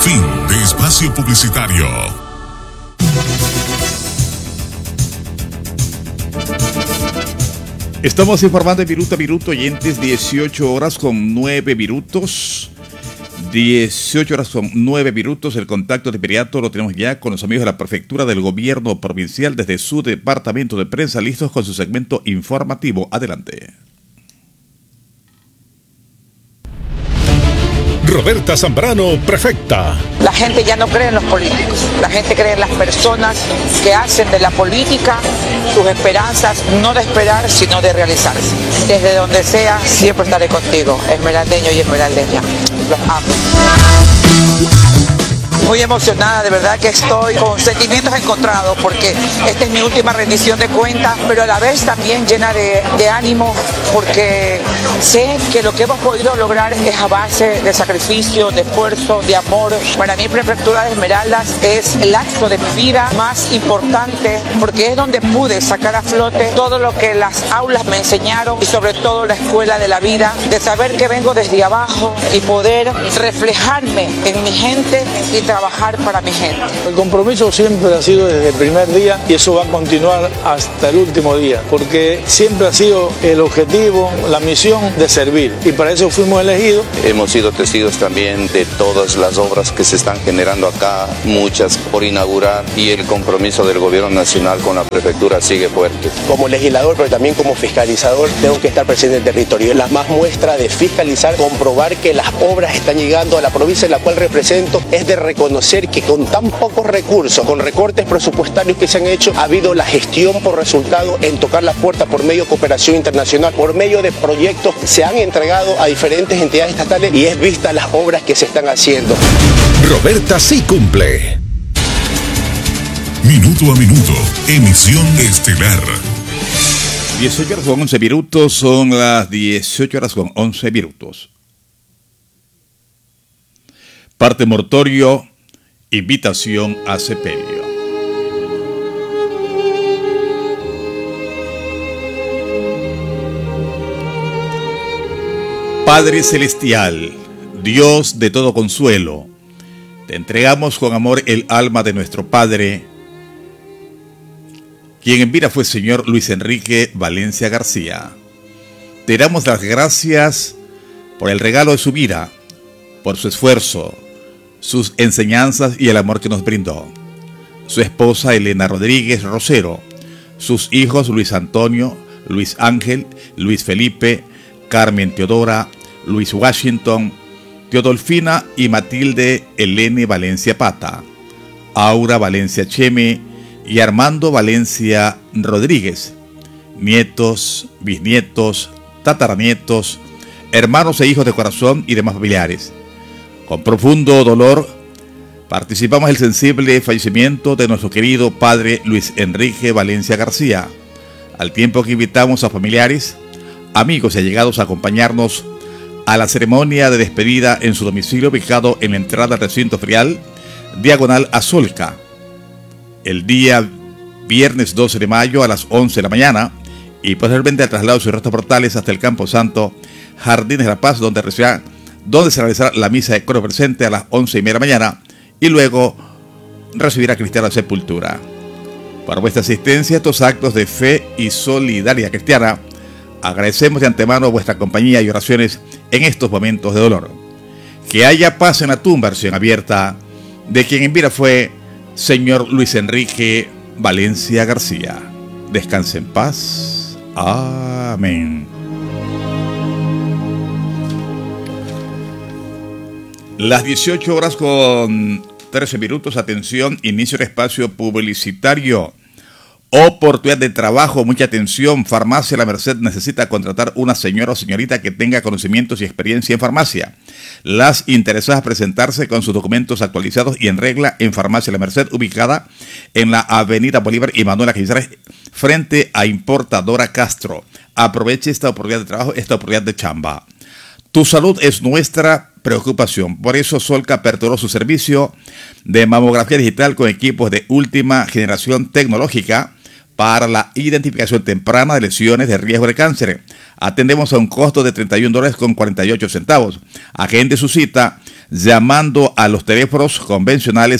Fin de espacio publicitario. Estamos informando de minuto a minuto, oyentes, 18 horas con 9 minutos. 18 horas con 9 minutos. El contacto de inmediato lo tenemos ya con los amigos de la Prefectura del Gobierno Provincial desde su departamento de prensa, listos con su segmento informativo. Adelante. Roberta Zambrano, prefecta. La gente ya no cree en los políticos, la gente cree en las personas que hacen de la política sus esperanzas, no de esperar, sino de realizarse. Desde donde sea, siempre estaré contigo, esmeraldeño y esmeraldeña. Los amo. Muy emocionada, de verdad que estoy con sentimientos encontrados porque esta es mi última rendición de cuentas, pero a la vez también llena de ánimo porque sé que lo que hemos podido lograr es a base de sacrificio, de esfuerzo, de amor. Para mí Prefectura de Esmeraldas es el acto de mi vida más importante porque es donde pude sacar a flote todo lo que las aulas me enseñaron y sobre todo la escuela de la vida, de saber que vengo desde abajo y poder reflejarme en mi gente y trabajar para mi gente. El compromiso siempre ha sido desde el primer día y eso va a continuar hasta el último día, porque siempre ha sido el objetivo, la misión de servir y para eso fuimos elegidos. Hemos sido testigos también de todas las obras que se están generando acá, muchas por inaugurar y el compromiso del gobierno nacional con la prefectura sigue fuerte. Como legislador pero también como fiscalizador tengo que estar presente en el territorio. La más muestra de fiscalizar, comprobar que las obras están llegando a la provincia en la cual represento es de reconocer que con tan pocos recursos, con recortes presupuestarios que se han hecho, ha habido la gestión por resultado en tocar la puerta por medio de cooperación internacional, por medio de proyectos se han entregado a diferentes entidades estatales y es vista las obras que se están haciendo. Roberta sí cumple. Minuto a minuto, emisión estelar. 18 horas con 11 minutos, son las 18 horas con 11 minutos. Parte mortorio, invitación a sepelio. Padre Celestial, Dios de todo consuelo, te entregamos con amor el alma de nuestro Padre, quien en vida fue señor Luis Enrique Valencia García. Te damos las gracias por el regalo de su vida, por su esfuerzo, sus enseñanzas y el amor que nos brindó. Su esposa Elena Rodríguez Rosero, sus hijos Luis Antonio, Luis Ángel, Luis Felipe, Carmen Teodora, Luis Washington, Teodolfina y Matilde Elene Valencia Pata, Aura Valencia Cheme y Armando Valencia Rodríguez, nietos, bisnietos, tataranietos, hermanos e hijos de corazón y demás familiares. Con profundo dolor, participamos el sensible fallecimiento de nuestro querido padre Luis Enrique Valencia García, al tiempo que invitamos a familiares, amigos y allegados a acompañarnos a la ceremonia de despedida en su domicilio ubicado en la entrada al recinto ferial, diagonal a Solca, el día viernes 12 de mayo a las 11 de la mañana y posteriormente al traslado de sus restos mortales hasta el Campo Santo, Jardines de la Paz, donde se realizará la misa de coro presente a las 11:30 de la mañana y luego recibirá cristiana sepultura. Por vuestra asistencia a estos actos de fe y solidaridad cristiana, agradecemos de antemano vuestra compañía y oraciones en estos momentos de dolor. Que haya paz en la tumba recién abierta de quien en vida fue señor Luis Enrique Valencia García. Descanse en paz. Amén. Las 18 horas con 13 minutos, atención, inicio del espacio publicitario. Oportunidad de trabajo, mucha atención. Farmacia La Merced necesita contratar una señora o señorita que tenga conocimientos y experiencia en farmacia. Las interesadas presentarse con sus documentos actualizados y en regla en Farmacia La Merced, ubicada en la avenida Bolívar y Manuela Cañizares, frente a Importadora Castro. Aproveche esta oportunidad de trabajo, esta oportunidad de chamba. Tu salud es nuestra preocupación. Por eso Solca aperturó su servicio de mamografía digital con equipos de última generación tecnológica para la identificación temprana de lesiones de riesgo de cáncer. Atendemos a un costo de $31.48. Agende su cita llamando a los teléfonos convencionales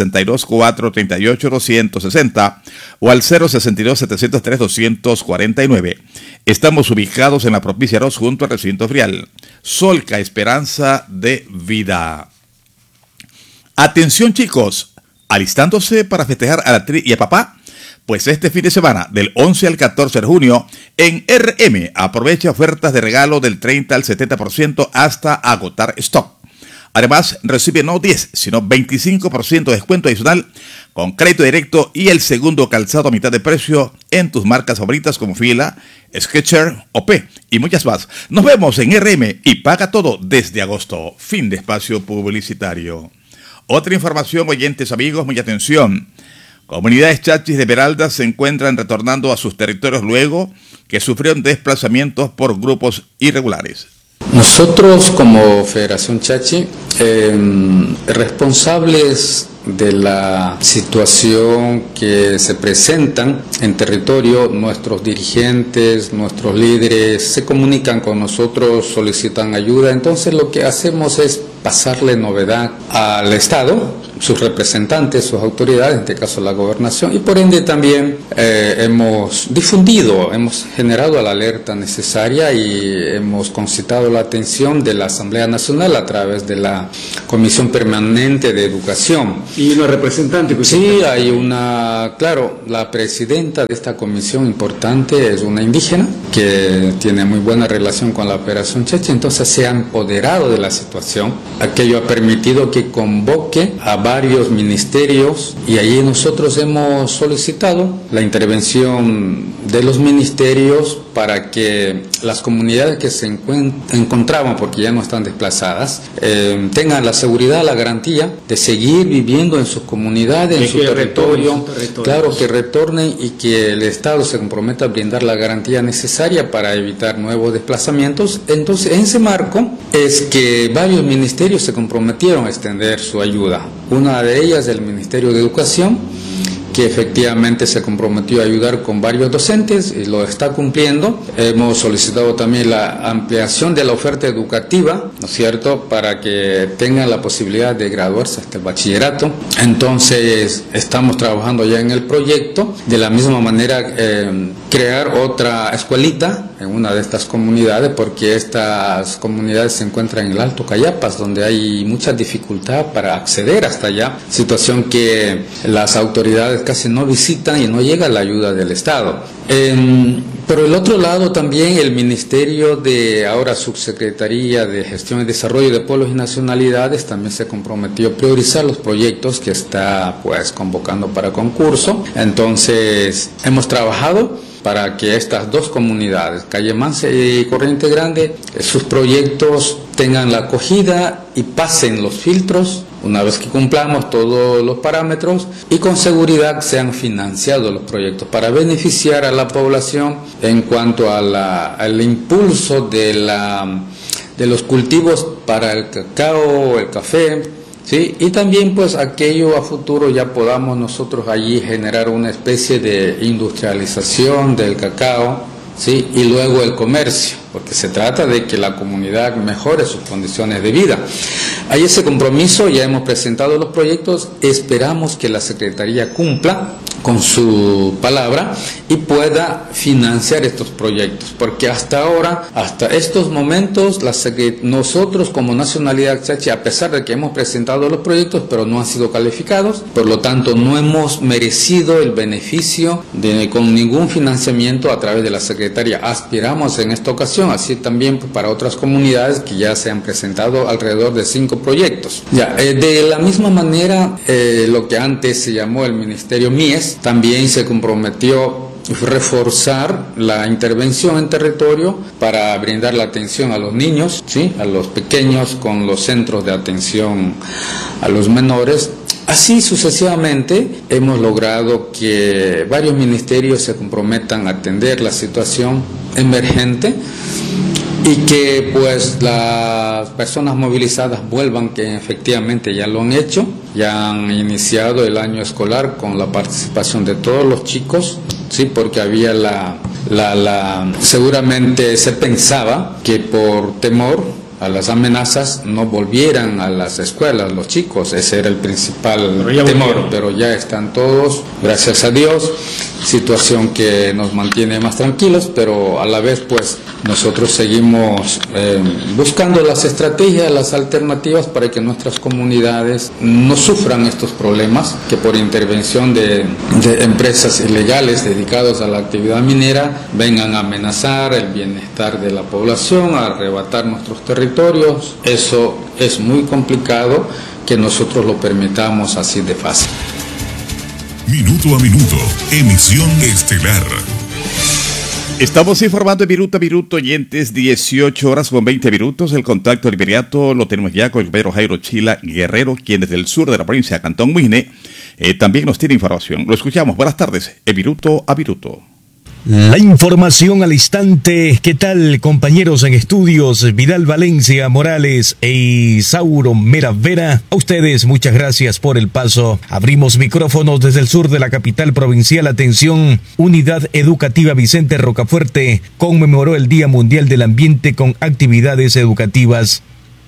062-438-260 o al 062-703-249. Estamos ubicados en la provincia Arroz junto al recinto Frial. Solca, esperanza de vida. Atención chicos, alistándose para festejar a la tri y a papá. Pues este fin de semana, del 11 al 14 de junio, en RM, aprovecha ofertas de regalo del 30 al 70% hasta agotar stock. Además, recibe no 10, sino 25% de descuento adicional con crédito directo y el segundo calzado a mitad de precio en tus marcas favoritas como Fila, Skechers, OP y muchas más. Nos vemos en RM y paga todo desde agosto. Fin de espacio publicitario. Otra información, oyentes amigos, mucha atención. Comunidades chachis de Esmeraldas se encuentran retornando a sus territorios luego que sufrieron desplazamientos por grupos irregulares. Nosotros como Federación Chachi, responsables de la situación que se presentan en territorio, nuestros dirigentes, nuestros líderes se comunican con nosotros, solicitan ayuda, entonces lo que hacemos es pasarle novedad al Estado, sus representantes, sus autoridades, en este caso la gobernación, y por ende también hemos difundido, hemos generado la alerta necesaria y hemos concitado la atención de la Asamblea Nacional a través de la Comisión Permanente de Educación. ¿Y una representante? Sí, hay una, claro, la presidenta de esta comisión importante es una indígena que tiene muy buena relación con la Federación Chachi, entonces se ha empoderado de la situación. Aquello ha permitido que convoque a varios ministerios y allí nosotros hemos solicitado la intervención de los ministerios para que las comunidades que se encontraban, porque ya no están desplazadas, tengan la seguridad, la garantía de seguir viviendo en sus comunidades, en su territorio, claro, que retornen y que el Estado se comprometa a brindar la garantía necesaria para evitar nuevos desplazamientos. Entonces, en ese marco es que varios ministerios se comprometieron a extender su ayuda. Una de ellas, el Ministerio de Educación, que efectivamente se comprometió a ayudar con varios docentes y lo está cumpliendo. Hemos solicitado también la ampliación de la oferta educativa, ¿no es cierto?, para que tengan la posibilidad de graduarse hasta el bachillerato. Entonces, estamos trabajando ya en el proyecto. De la misma manera, crear otra escuelita en una de estas comunidades, porque estas comunidades se encuentran en el Alto Cayapas, donde hay mucha dificultad para acceder hasta allá, situación que las autoridades casi no visitan y no llega la ayuda del Estado. Por el otro lado también el Ministerio de, ahora Subsecretaría de Gestión y Desarrollo de Pueblos y Nacionalidades, también se comprometió a priorizar los proyectos que está pues convocando para concurso. Entonces hemos trabajado para que estas dos comunidades, Calle Mansa y Corriente Grande, sus proyectos tengan la acogida y pasen los filtros una vez que cumplamos todos los parámetros y con seguridad sean financiados los proyectos para beneficiar a la población en cuanto a al impulso de los cultivos para el cacao, el café, ¿sí? Y también pues aquello a futuro ya podamos nosotros allí generar una especie de industrialización del cacao, ¿sí? Y luego el comercio, porque se trata de que la comunidad mejore sus condiciones de vida. Hay ese compromiso, ya hemos presentado los proyectos, esperamos que la Secretaría cumpla con su palabra y pueda financiar estos proyectos, porque hasta ahora, hasta estos momentos, nosotros como Nacionalidad Chachi, a pesar de que hemos presentado los proyectos, pero no han sido calificados, por lo tanto no hemos merecido el beneficio con ningún financiamiento a través de la Secretaría. Aspiramos en esta ocasión, así también para otras comunidades que ya se han presentado alrededor de 5 proyectos. De la misma manera, lo que antes se llamó el Ministerio Mies, también se comprometió reforzar la intervención en territorio para brindar la atención a los niños, ¿sí?, a los pequeños, con los centros de atención a los menores. Así sucesivamente hemos logrado que varios ministerios se comprometan a atender la situación emergente y que pues las personas movilizadas vuelvan, que efectivamente ya lo han hecho, ya han iniciado el año escolar con la participación de todos los chicos, sí, porque había seguramente se pensaba que por temor a las amenazas no volvieran a las escuelas los chicos, ese era el principal temor, pero ya están todos, gracias a Dios, situación que nos mantiene más tranquilos, pero a la vez pues nosotros seguimos buscando las estrategias, las alternativas para que nuestras comunidades no sufran estos problemas, que por intervención de empresas ilegales dedicadas a la actividad minera vengan a amenazar el bienestar de la población, a arrebatar nuestros territorios. Eso es muy complicado que nosotros lo permitamos así de fácil. Minuto a minuto, emisión estelar. Estamos informando de minuto a minuto, oyentes, 18 horas con 20 minutos. El contacto inmediato lo tenemos ya con el compañero Jairo Chila Guerrero, quien desde el sur de la provincia de Cantón Muine también nos tiene información. Lo escuchamos. Buenas tardes, en minuto a minuto. La información al instante. ¿Qué tal, compañeros en estudios? Vidal Valencia Morales e Isauro Mera Vera. A ustedes, muchas gracias por el paso. Abrimos micrófonos desde el sur de la capital provincial. Atención, Unidad Educativa Vicente Rocafuerte conmemoró el Día Mundial del Ambiente con actividades educativas.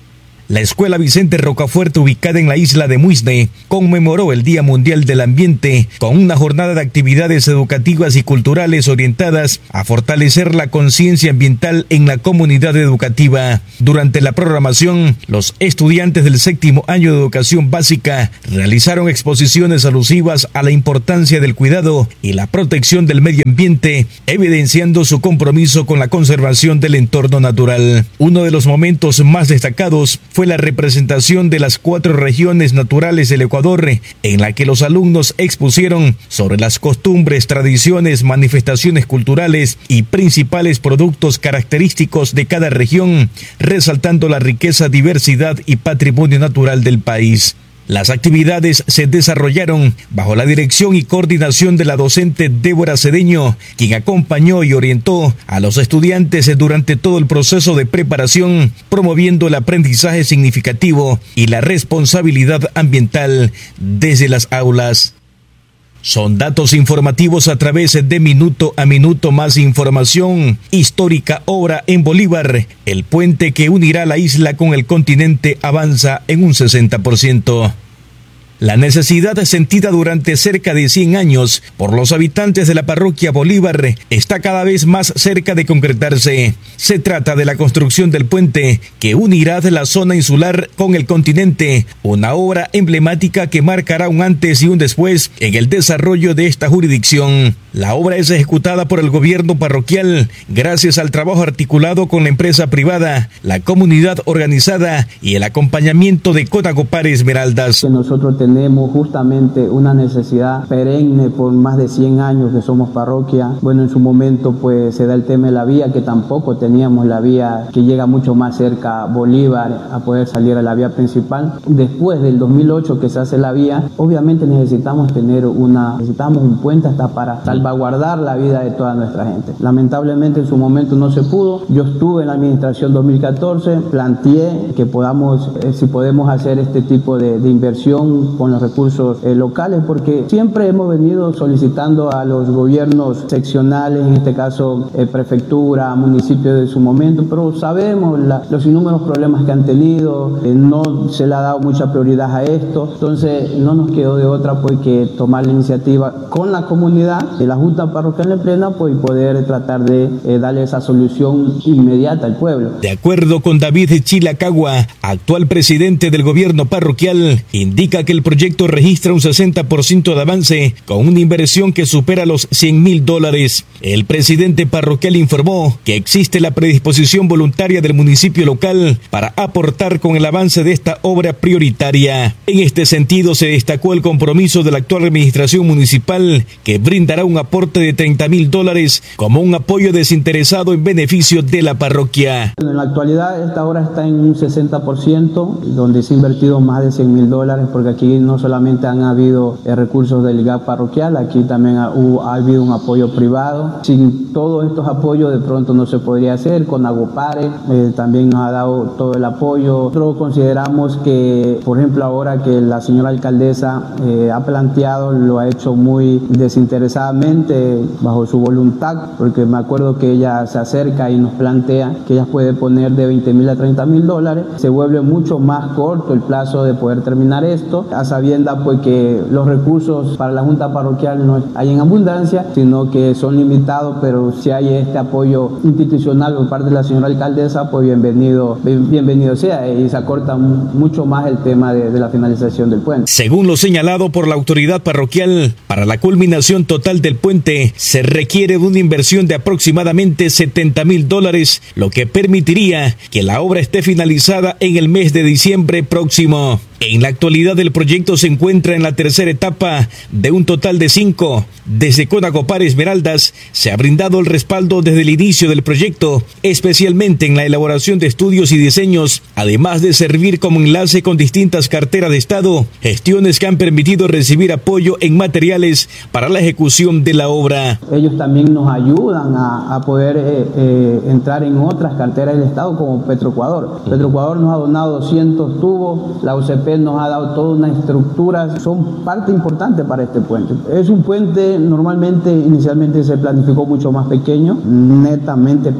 La Escuela Vicente Rocafuerte, ubicada en la isla de Muisne, conmemoró el Día Mundial del Ambiente con una jornada de actividades educativas y culturales orientadas a fortalecer la conciencia ambiental en la comunidad educativa. Durante la programación, los estudiantes del 7º año de educación básica realizaron exposiciones alusivas a la importancia del cuidado y la protección del medio ambiente, evidenciando su compromiso con la conservación del entorno natural. Uno de los momentos más destacados fue la representación de las 4 regiones naturales del Ecuador, en la que los alumnos expusieron sobre las costumbres, tradiciones, manifestaciones culturales y principales productos característicos de cada región, resaltando la riqueza, diversidad y patrimonio natural del país. Las actividades se desarrollaron bajo la dirección y coordinación de la docente Débora Cedeño, quien acompañó y orientó a los estudiantes durante todo el proceso de preparación, promoviendo el aprendizaje significativo y la responsabilidad ambiental desde las aulas. Son datos informativos a través de Minuto a Minuto. Más información. Histórica obra en Bolívar. El puente que unirá la isla con el continente avanza en un 60%. La necesidad sentida durante cerca de 100 años por los habitantes de la parroquia Bolívar está cada vez más cerca de concretarse. Se trata de la construcción del puente que unirá la zona insular con el continente, una obra emblemática que marcará un antes y un después en el desarrollo de esta jurisdicción. La obra es ejecutada por el gobierno parroquial gracias al trabajo articulado con la empresa privada, la comunidad organizada y el acompañamiento de Conagopar Esmeraldas. Nosotros tenemos justamente una necesidad perenne por más de 100 años que somos parroquia. Bueno, en su momento pues se da el tema de la vía, que tampoco teníamos la vía que llega mucho más cerca a Bolívar a poder salir a la vía principal. Después del 2008 que se hace la vía, obviamente necesitamos un puente hasta para salvaguardar la vida de toda nuestra gente. Lamentablemente en su momento no se pudo. Yo estuve en la administración 2014, planteé que si podemos hacer este tipo de inversión con los recursos locales, porque siempre hemos venido solicitando a los gobiernos seccionales, en este caso prefectura, municipio de su momento, pero sabemos los inúmeros problemas que han tenido, no se le ha dado mucha prioridad a esto, entonces no nos quedó de otra pues que tomar la iniciativa con la comunidad de la Junta Parroquial en plena pues, y poder tratar de darle esa solución inmediata al pueblo. De acuerdo con David Chilacagua, actual presidente del gobierno parroquial, indica que el proyecto registra un 60% de avance con una inversión que supera los $100,000. El presidente parroquial informó que existe la predisposición voluntaria del municipio local para aportar con el avance de esta obra prioritaria. En este sentido, se destacó el compromiso de la actual administración municipal, que brindará un aporte de $30,000 como un apoyo desinteresado en beneficio de la parroquia. En la actualidad esta obra está en un 60%, donde se ha invertido más de $100,000, porque aquí no solamente han habido recursos del GAP parroquial, aquí también ha habido un apoyo privado. Sin todos estos apoyos de pronto no se podría hacer. Con Agopare también nos ha dado todo el apoyo. Nosotros consideramos que, por ejemplo, ahora que la señora alcaldesa ha planteado, lo ha hecho muy desinteresadamente, bajo su voluntad, porque me acuerdo que ella se acerca y nos plantea que ella puede poner de $20,000 a $30,000. Se vuelve mucho más corto el plazo de poder terminar esto, a sabienda pues que los recursos para la Junta Parroquial no hay en abundancia, sino que son limitados, pero si hay este apoyo institucional por parte de la señora alcaldesa, pues bienvenido sea, y se acorta mucho más el tema de la finalización del puente. Según lo señalado por la autoridad parroquial, para la culminación total del puente se requiere de una inversión de aproximadamente $70,000, lo que permitiría que la obra esté finalizada en el mes de diciembre próximo. En la actualidad el proyecto se encuentra en la tercera etapa de un total de 5. Desde Conagopar Esmeraldas se ha brindado el respaldo desde el inicio del proyecto, especialmente en la elaboración de estudios y diseños, además de servir como enlace con distintas carteras de Estado, gestiones que han permitido recibir apoyo en materiales para la ejecución de la obra. Ellos también nos ayudan a poder entrar en otras carteras del Estado como Petroecuador. Petroecuador nos ha donado 200 tubos, la UCP nos ha dado toda una estructura, son parte importante para este puente. Es un puente inicialmente se planificó mucho más pequeño, netamente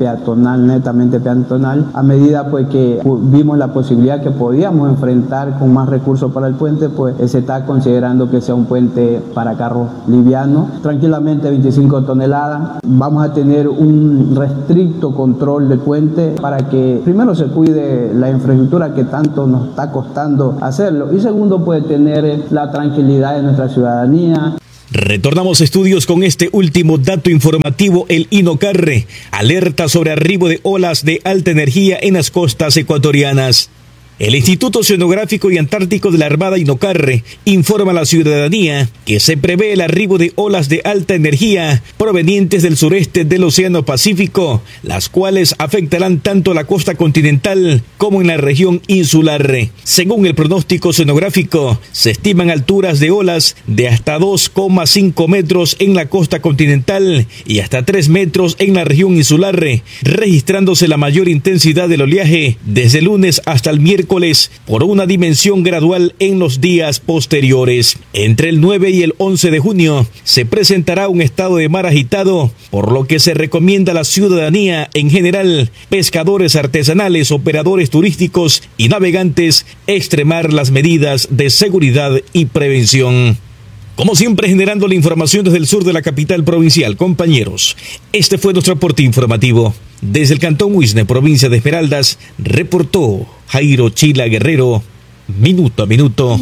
peatonal. A medida pues que vimos la posibilidad que podíamos enfrentar con más recursos para el puente, pues se está considerando que sea un puente para carros livianos, tranquilamente 25 toneladas. Vamos a tener un restricto control del puente para que primero se cuide la infraestructura que tanto nos está costando hacerlo, y segundo puede tener la tranquilidad de nuestra ciudadanía. Retornamos a estudios con este último dato informativo. El INOCARRE alerta sobre arribo de olas de alta energía en las costas ecuatorianas. El Instituto Oceanográfico y Antártico de la Armada INOCARRE informa a la ciudadanía que se prevé el arribo de olas de alta energía provenientes del sureste del Océano Pacífico, las cuales afectarán tanto a la costa continental como en la región insular. Según el pronóstico oceanográfico, se estiman alturas de olas de hasta 2,5 metros en la costa continental y hasta 3 metros en la región insular, registrándose la mayor intensidad del oleaje desde el lunes hasta el miércoles por una dimensión gradual en los días posteriores. Entre el 9 y el 11 de junio se presentará un estado de mar agitado, por lo que se recomienda a la ciudadanía en general, pescadores artesanales, operadores turísticos y navegantes, extremar las medidas de seguridad y prevención. Como siempre, generando la información desde el sur de la capital provincial. Compañeros, este fue nuestro aporte informativo. Desde el Cantón Huisne, provincia de Esmeraldas, reportó Jairo Chila Guerrero, Minuto a Minuto.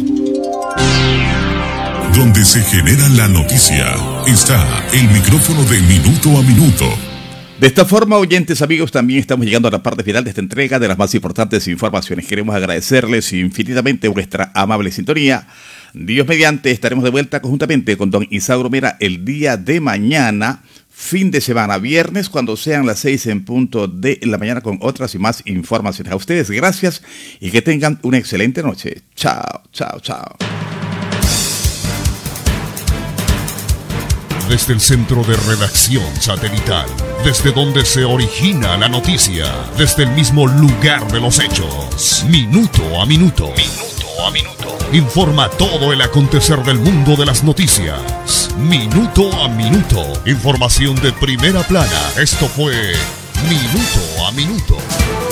Donde se genera la noticia, está el micrófono de Minuto a Minuto. De esta forma, oyentes, amigos, también estamos llegando a la parte final de esta entrega de las más importantes informaciones. Queremos agradecerles infinitamente vuestra amable sintonía. Dios mediante, estaremos de vuelta conjuntamente con don Isauro Mera el día de mañana, fin de semana, viernes, cuando sean las 6 en punto de la mañana, con otras y más informaciones. A ustedes, gracias y que tengan una excelente noche. Chao, chao, chao. Desde el centro de redacción satelital, desde donde se origina la noticia, desde el mismo lugar de los hechos, minuto a minuto. Minuto a minuto. Informa todo el acontecer del mundo de las noticias. Minuto a minuto. Información de primera plana. Esto fue Minuto a Minuto.